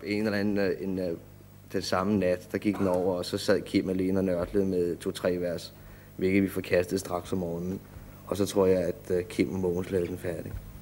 en eller anden den samme nat, der gik den over, og så sad Kim alene og nørklede med 2-3 vers, hvilket vi forkastede straks om morgenen. Og så tror jeg, at Kim og Mogens lavede den færdig.